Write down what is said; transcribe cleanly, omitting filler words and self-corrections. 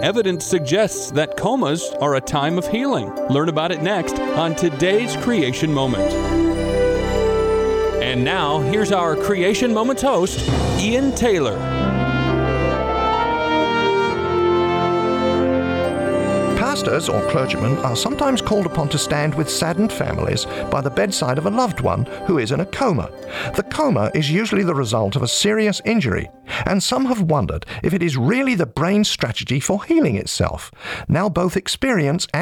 Evidence suggests that comas are a time of healing. Learn about it next on today's Creation Moment. And now, here's our Creation Moments host, Ian Taylor. Pastors or clergymen are sometimes called upon to stand with saddened families by the bedside of a loved one who is in a coma. The coma is usually the result of a serious injury, and some have wondered if it is really the brain's strategy for healing itself. Now both experience and